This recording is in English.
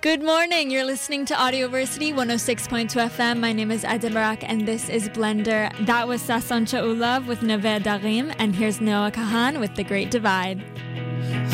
Good morning. You're listening to Audioversity 106.2 FM. My name is Ada Barak and this is Blender. That was Sasson Shaulov with Neve Darim, and here's Noah Kahan with The Great Divide.